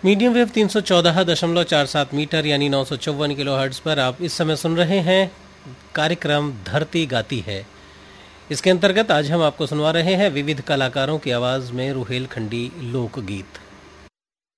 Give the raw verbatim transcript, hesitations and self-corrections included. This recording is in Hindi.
मीडियम वेव तीन सौ चौदह दशमलव चार सात मीटर यानी नौ सौ चौवन किलो हर्ट्ज पर आप इस समय सुन रहे हैं कार्यक्रम धरती गाती है। इसके अंतर्गत आज हम आपको सुनवा रहे हैं विविध कलाकारों की आवाज में रुहेलखंडी लोकगीत।